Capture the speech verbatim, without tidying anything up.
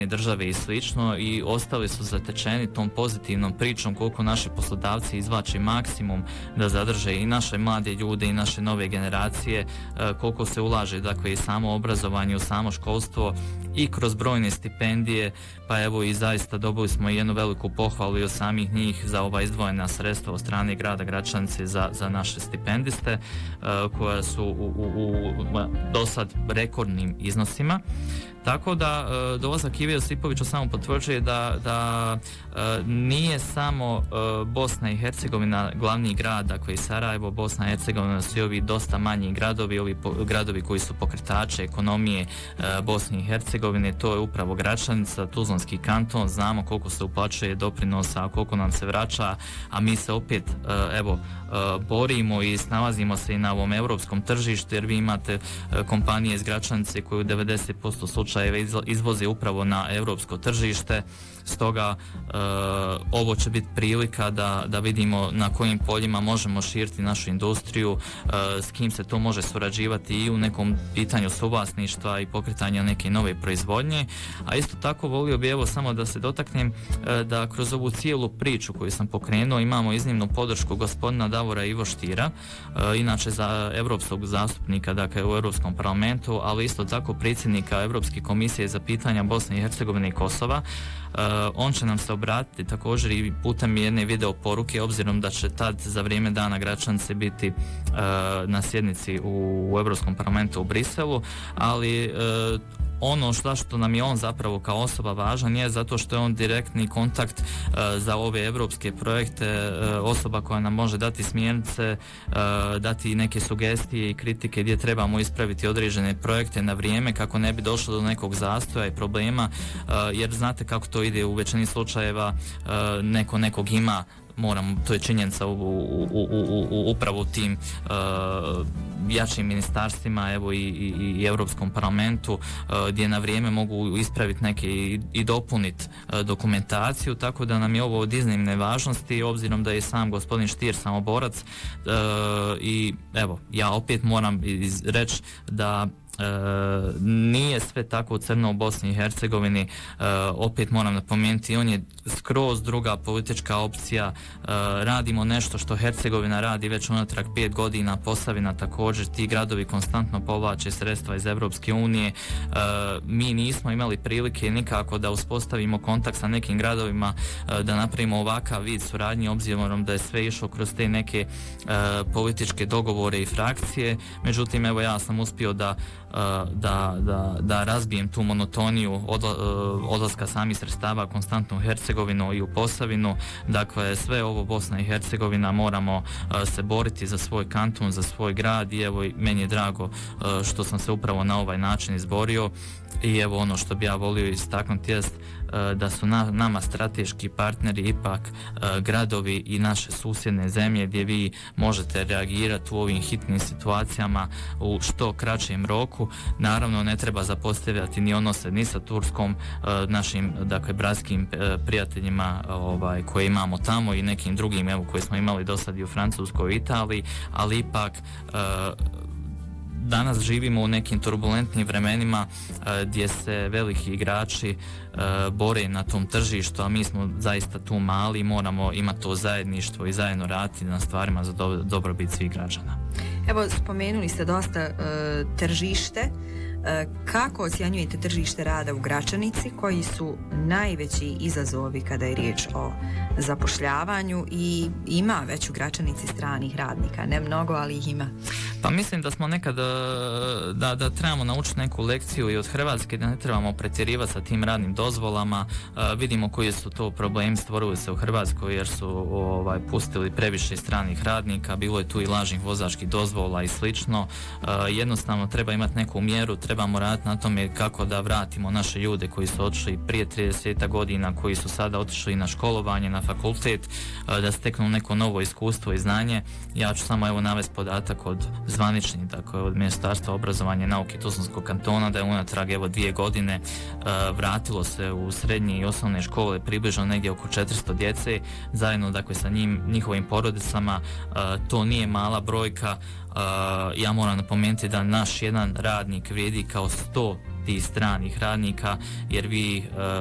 države i slično i ostali su zatečeni tom pozitivnom pričom koliko naši poslodavci izvlače maksimum da zadrže i naše mlade ljude i naše nove generacije, koliko se ulaže dakle i samo obrazovanje, u samo školstvo i kroz brojne stipendije, pa evo i zaista dobili smo jednu veliku pohvalu i od samih njih za ova izdvojena sredstva od strane grada Gračanice za, za naše stipendiste koja su u, u, u dosad rekordnim iznosima. Tako da e, dolazak Ive Josipovića samo potvrđuje da, da e, nije samo e, Bosna i Hercegovina glavni grad, dakle i Sarajevo, Bosna i Hercegovina su i ovi dosta manji gradovi, ovi po, gradovi koji su pokretače ekonomije e, Bosne i Hercegovine, to je upravo Gračanica, Tuzlanski kanton, znamo koliko se uplaćuje doprinosa, koliko nam se vraća, a mi se opet e, evo e, borimo i snalazimo se i na ovom europskom tržištu, jer vi imate e, kompanije iz Gračanice koje u devedeset posto slučajeva izvoze upravo na europsko tržište. Stoga e, ovo će biti prilika da, da vidimo na kojim poljima možemo širiti našu industriju, e, s kim se to može surađivati i u nekom pitanju suvlasništva i pokretanja neke nove proizvodnje. A isto tako volio bi evo samo da se dotaknem e, da kroz ovu cijelu priču koju sam pokrenuo imamo iznimnu podršku gospodina Davora Ivo Štira, e, inače za europskog zastupnika dakle u Europskom parlamentu, ali isto tako predsjednika Europske komisije za pitanja Bosne i Hercegovine i Kosova. Uh, on će nam se obratiti također i putem jedne video poruke, obzirom da će tad za vrijeme Dana Gračanice biti uh, na sjednici u, u Europskom parlamentu u Briselu, ali uh, ono što, što nam je on zapravo kao osoba važan je zato što je on direktni kontakt uh, za ove evropske projekte, uh, osoba koja nam može dati smjernice, uh, dati neke sugestije i kritike gdje trebamo ispraviti određene projekte na vrijeme kako ne bi došlo do nekog zastoja i problema, uh, jer znate kako to ide u većini slučajeva, uh, neko nekog ima, moram, to je činjenica u, u, u, u, u upravo tim uh, jačim ministarstvima, evo i, i, i Europskom parlamentu, uh, gdje na vrijeme mogu ispraviti neke i, i dopuniti uh, dokumentaciju, tako da nam je ovo od iznimne važnosti, obzirom da je sam gospodin Štir samoborac uh, i evo, ja opet moram reći da E, nije sve tako crno u Bosni i Hercegovini, e, opet moram napomenuti, on je skroz druga politička opcija, e, radimo nešto što Hercegovina radi već unatrag pet godina, Posavina također, ti gradovi konstantno povlače sredstva iz Evropske unije, e, mi nismo imali prilike nikako da uspostavimo kontakt sa nekim gradovima, e, da napravimo ovakav vid suradnje, obzirom da je sve išlo kroz te neke e, političke dogovore i frakcije, međutim evo ja sam uspio da Da, da, da razbijem tu monotoniju odla, odlaska samih sredstava konstantno u Hercegovinu i u Posavinu. Dakle, sve ovo Bosna i Hercegovina, moramo se boriti za svoj kanton, za svoj grad i evo meni je drago što sam se upravo na ovaj način izborio. I evo ono što bi ja volio istaknuti jest da su na, nama strateški partneri ipak gradovi i naše susjedne zemlje gdje vi možete reagirati u ovim hitnim situacijama u što kraćem roku. Naravno ne treba zapostavljati ni odnose ni sa Turskom, našim dakle bratskim prijateljima ovaj, koje imamo tamo i nekim drugim evo koje smo imali do sad i u Francuskoj i Italiji, ali ipak danas živimo u nekim turbulentnim vremenima uh, gdje se veliki igrači uh, bore na tom tržištu, a mi smo zaista tu mali i moramo imati to zajedništvo i zajedno raditi na stvarima za do, dobrobit svih građana. Evo, spomenuli ste dosta uh, tržište. Kako ocjenjujete tržište rada u Gračanici? Koji su najveći izazovi kada je riječ o zapošljavanju i ima već u Gračanici stranih radnika? Ne mnogo, ali ih ima. Pa mislim da smo nekad da, da trebamo naučiti neku lekciju i od Hrvatske, da ne trebamo pretjerivati sa tim radnim dozvolama. Vidimo koji su to problemi stvorili se u Hrvatskoj jer su ovaj, pustili previše stranih radnika, bilo je tu i lažnih vozačkih dozvola i slično. Jednostavno treba imati neku mjeru, trebamo raditi na tome kako da vratimo naše ljude koji su otišli prije trideset godina, koji su sada otišli na školovanje, na fakultet, da steknu neko novo iskustvo i znanje. Ja ću samo evo navesti podatak od zvanični, tako od Ministarstva obrazovanja i nauke Tuzlanskog kantona, da je unatrag evo dvije godine uh, vratilo se u srednje i osnovne škole približno negdje oko četiristo djece, zajedno dakle sa njim, njihovim porodicama. Uh, to nije mala brojka. Uh, ja moram napomenuti da naš jedan radnik vrijedi kao sto tih stranih radnika, jer vi